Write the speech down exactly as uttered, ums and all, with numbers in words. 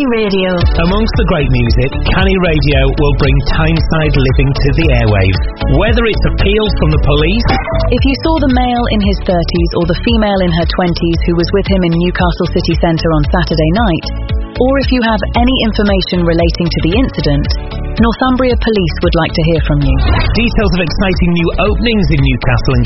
Canny Radio. Amongst the great music, Canny Radio will bring Tyneside living to the airwaves. Whether it's appeals from the police... If you saw the male in his thirties or the female in her twenties who was with him in Newcastle city centre on Saturday night, or if you have any information relating to the incident, Northumbria Police would like to hear from you. Details of exciting new openings in Newcastle and